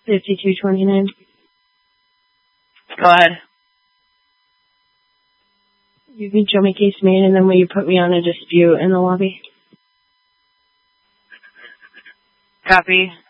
5229. Go ahead. You can show me case made, and then will you put me on a dispute in the lobby? Copy.